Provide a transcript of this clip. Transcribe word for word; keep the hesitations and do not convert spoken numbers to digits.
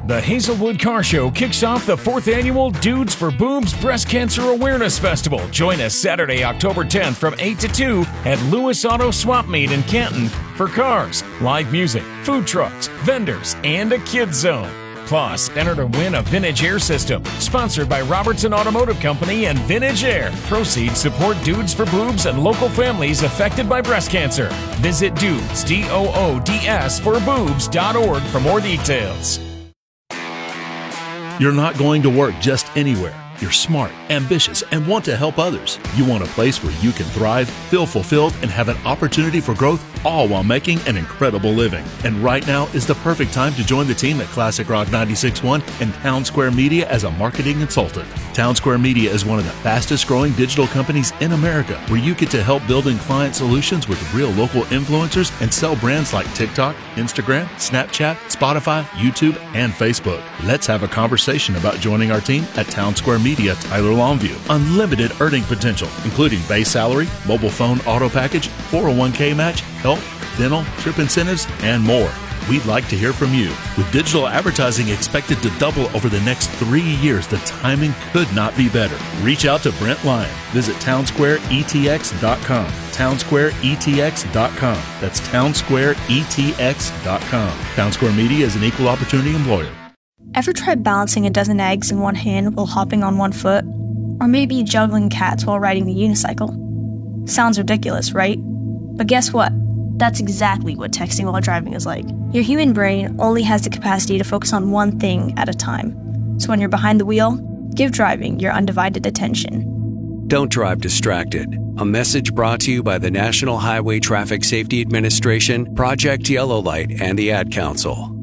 The Hazelwood Car Show kicks off the fourth annual Dudes for Boobs Breast Cancer Awareness Festival. Join us Saturday, October tenth from eight to two at Lewis Auto Swap Meet in Canton for cars, live music, food trucks, vendors, and a kids zone. Plus, enter to win a Vintage Air system, sponsored by Robertson Automotive Company and Vintage Air. Proceeds support Dudes for Boobs and local families affected by breast cancer. Visit Dudes, D O O D S, for boobs dot org for more details. You're not going to work just anywhere. You're smart, ambitious, and want to help others. You want a place where you can thrive, feel fulfilled, and have an opportunity for growth, all while making an incredible living. And right now is the perfect time to join the team at Classic Rock ninety-six point one and Town Square Media as a marketing consultant. Town Square Media is one of the fastest growing digital companies in America, where you get to help building client solutions with real local influencers and sell brands like TikTok, Instagram, Snapchat, Spotify, YouTube, and Facebook. Let's have a conversation about joining our team at Town Square Media, Tyler Longview. Unlimited earning potential, including base salary, mobile phone auto package, four oh one k match, health, dental, trip incentives, and more. We'd like to hear from you. With digital advertising expected to double over the next three years, the timing could not be better. Reach out to Brent Lyon. Visit town square e t x dot com. town square e t x dot com. That's town square e t x dot com. Town Square Media is an equal opportunity employer. Ever tried balancing a dozen eggs in one hand while hopping on one foot? Or maybe juggling cats while riding the unicycle? Sounds ridiculous, right? But guess what? That's exactly what texting while driving is like. Your human brain only has the capacity to focus on one thing at a time. So when you're behind the wheel, give driving your undivided attention. Don't drive distracted. A message brought to you by the National Highway Traffic Safety Administration, Project Yellow Light, and the Ad Council.